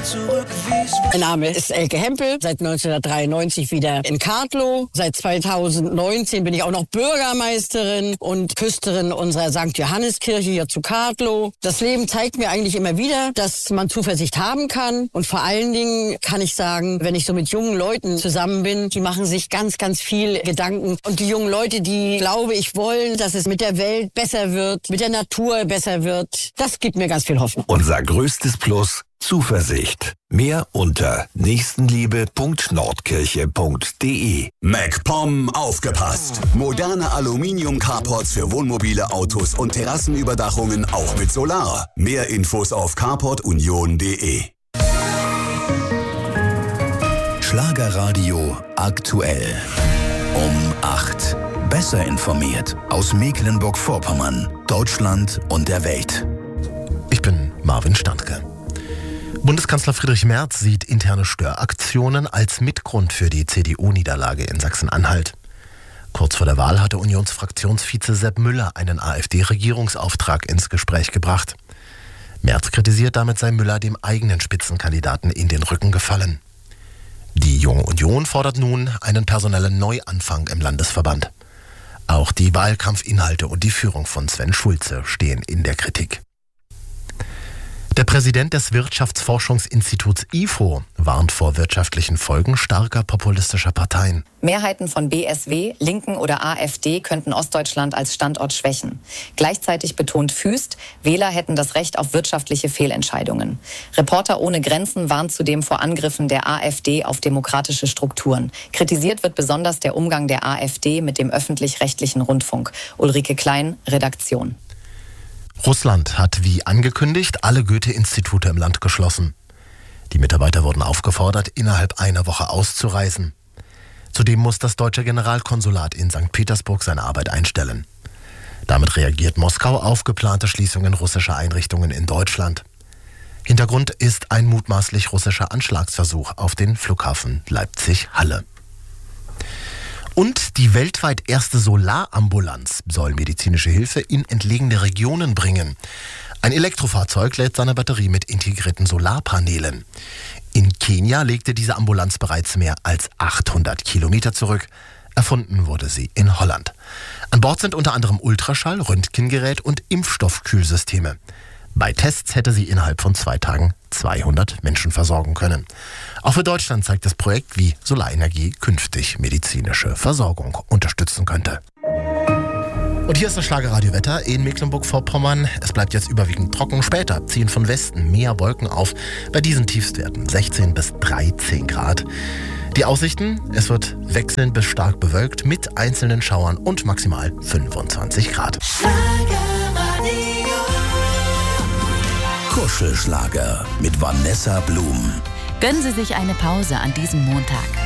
Mein Name ist Elke Hempel, seit 1993 wieder in Kartlow. Seit 2019 bin ich auch noch Bürgermeisterin und Küsterin unserer St. Johanneskirche hier zu Kartlow. Das Leben zeigt mir eigentlich immer wieder, dass man Zuversicht haben kann. Und vor allen Dingen kann ich sagen, wenn ich so mit jungen Leuten zusammen bin, die machen sich ganz, ganz viel Gedanken. Und die jungen Leute, die, glaube ich, wollen, dass es mit der Welt besser wird, mit der Natur besser wird, das gibt mir ganz viel Hoffnung. Unser größtes Plus: Zuversicht. Mehr unter nächstenliebe.nordkirche.de. MacPom aufgepasst. Moderne Aluminium-Carports für Wohnmobile, Autos und Terrassenüberdachungen auch mit Solar. Mehr Infos auf carportunion.de. Schlagerradio aktuell. Um 8. Besser informiert aus Mecklenburg-Vorpommern, Deutschland und der Welt. Ich bin Marvin Standke. Bundeskanzler Friedrich Merz sieht interne Störaktionen als Mitgrund für die CDU-Niederlage in Sachsen-Anhalt. Kurz vor der Wahl hatte Unionsfraktionsvize Sepp Müller einen AfD-Regierungsauftrag ins Gespräch gebracht. Merz kritisiert, damit sei Müller dem eigenen Spitzenkandidaten in den Rücken gefallen. Die Junge Union fordert nun einen personellen Neuanfang im Landesverband. Auch die Wahlkampfinhalte und die Führung von Sven Schulze stehen in der Kritik. Der Präsident des Wirtschaftsforschungsinstituts IFO warnt vor wirtschaftlichen Folgen starker populistischer Parteien. Mehrheiten von BSW, Linken oder AfD könnten Ostdeutschland als Standort schwächen. Gleichzeitig betont Füst, Wähler hätten das Recht auf wirtschaftliche Fehlentscheidungen. Reporter ohne Grenzen warnt zudem vor Angriffen der AfD auf demokratische Strukturen. Kritisiert wird besonders der Umgang der AfD mit dem öffentlich-rechtlichen Rundfunk. Ulrike Klein, Redaktion. Russland hat wie angekündigt alle Goethe-Institute im Land geschlossen. Die Mitarbeiter wurden aufgefordert, innerhalb einer Woche auszureisen. Zudem muss das deutsche Generalkonsulat in St. Petersburg seine Arbeit einstellen. Damit reagiert Moskau auf geplante Schließungen russischer Einrichtungen in Deutschland. Hintergrund ist ein mutmaßlich russischer Anschlagsversuch auf den Flughafen Leipzig-Halle. Und die weltweit erste Solarambulanz soll medizinische Hilfe in entlegene Regionen bringen. Ein Elektrofahrzeug lädt seine Batterie mit integrierten Solarpanelen. In Kenia legte diese Ambulanz bereits mehr als 800 Kilometer zurück. Erfunden wurde sie in Holland. An Bord sind unter anderem Ultraschall, Röntgengerät und Impfstoffkühlsysteme. Bei Tests hätte sie innerhalb von 2 Tagen 200 Menschen versorgen können. Auch für Deutschland zeigt das Projekt, wie Solarenergie künftig medizinische Versorgung unterstützen könnte. Und hier ist das Schlagerradio-Wetter in Mecklenburg-Vorpommern. Es bleibt jetzt überwiegend trocken. Später ziehen von Westen mehr Wolken auf. Bei diesen Tiefstwerten 16 bis 13 Grad. Die Aussichten: Es wird wechselnd bis stark bewölkt mit einzelnen Schauern und maximal 25 Grad. Kuschelschlager mit Vanessa Blum. Gönnen Sie sich eine Pause an diesem Montag.